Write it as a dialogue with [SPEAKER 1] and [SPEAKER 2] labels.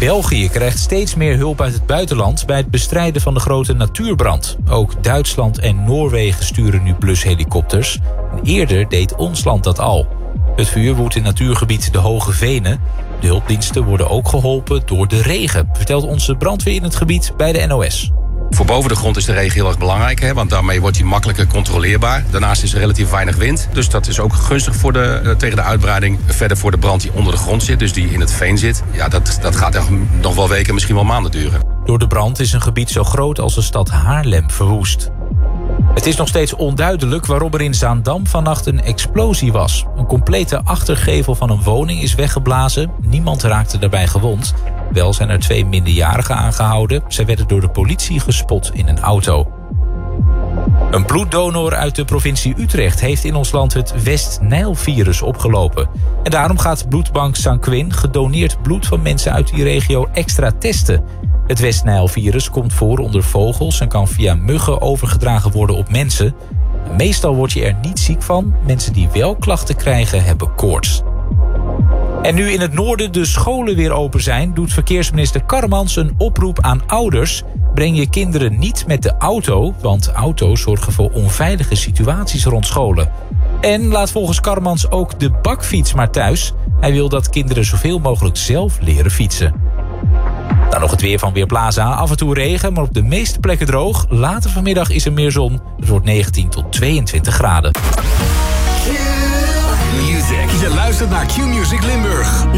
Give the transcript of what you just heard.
[SPEAKER 1] België krijgt steeds meer hulp uit het buitenland bij het bestrijden van de grote natuurbrand. Ook Duitsland en Noorwegen sturen nu blushelikopters. En eerder deed ons land dat al. Het vuur woedt in natuurgebied de Hoge Venen. De hulpdiensten worden ook geholpen door de regen, vertelt onze brandweer in het gebied bij de NOS.
[SPEAKER 2] Voor boven de grond is de regen heel erg belangrijk, want daarmee wordt hij makkelijker controleerbaar. Daarnaast is er relatief weinig wind, dus dat is ook gunstig tegen de uitbreiding. Verder voor de brand die onder de grond zit, dus die in het veen zit. Ja, dat gaat echt nog wel weken, misschien wel maanden duren.
[SPEAKER 1] Door de brand is een gebied zo groot als de stad Haarlem verwoest. Het is nog steeds onduidelijk waarom er in Zaandam vannacht een explosie was. Een complete achtergevel van een woning is weggeblazen. Niemand raakte daarbij gewond. Wel zijn er 2 minderjarigen aangehouden. Zij werden door de politie gespot in een auto. Een bloeddonor uit de provincie Utrecht heeft in ons land het West-Nijl-virus opgelopen. En daarom gaat bloedbank Sanquin gedoneerd bloed van mensen uit die regio extra testen. Het West-Nijl-virus komt voor onder vogels en kan via muggen overgedragen worden op mensen. Meestal word je er niet ziek van. Mensen die wel klachten krijgen hebben koorts. En nu in het noorden de scholen weer open zijn, doet verkeersminister Karremans een oproep aan ouders. Breng je kinderen niet met de auto, want auto's zorgen voor onveilige situaties rond scholen. En laat volgens Karremans ook de bakfiets maar thuis. Hij wil dat kinderen zoveel mogelijk zelf leren fietsen. Dan nog het weer van Weerplaza. Af en toe regen, maar op de meeste plekken droog. Later vanmiddag is er meer zon. Het wordt 19 tot 22 graden.
[SPEAKER 3] Je luistert naar Q-Music Limburg.